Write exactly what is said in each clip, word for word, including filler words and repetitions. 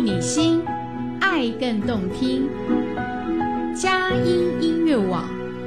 你心，爱更动听。佳音音乐网。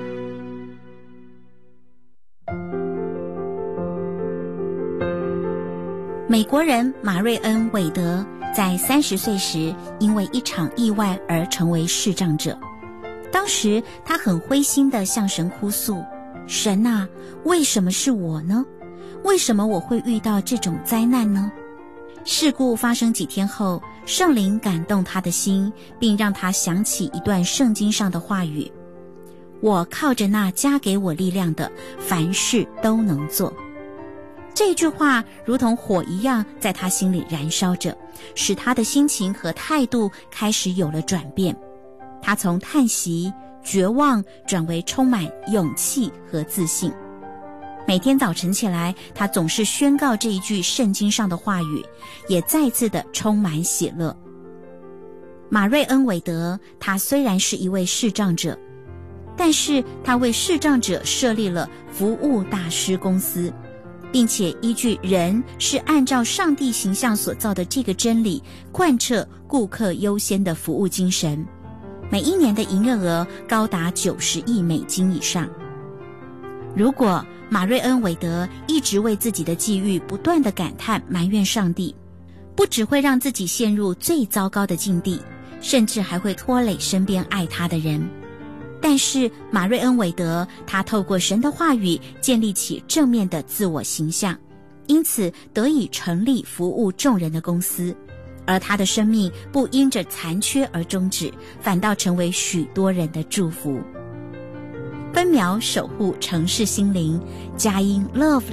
美国人马瑞恩·韦德在三十岁时因为一场意外而成为视障者。当时他很灰心地向神哭诉：神啊，为什么是我呢？为什么我会遇到这种灾难呢？事故发生几天后，圣灵感动他的心，并让他想起一段圣经上的话语：我靠着那加给我力量的，凡事都能做。这句话如同火一样在他心里燃烧着，使他的心情和态度开始有了转变。他从叹息、绝望转为充满勇气和自信。每天早晨起来，他总是宣告这一句圣经上的话语，也再次的充满喜乐。马瑞恩·韦德，他虽然是一位视障者，但是他为视障者设立了服务大师公司，并且依据人是按照上帝形象所造的这个真理，贯彻顾客优先的服务精神。每一年的营业额高达九十亿美金以上。如果马瑞恩·韦德一直为自己的际遇不断地感叹埋怨上帝，不只会让自己陷入最糟糕的境地，甚至还会拖累身边爱他的人。但是马瑞恩·韦德，他透过神的话语建立起正面的自我形象，因此得以成立服务众人的公司，而他的生命不因着残缺而终止，反倒成为许多人的祝福。分秒守护城市心灵，佳音 Love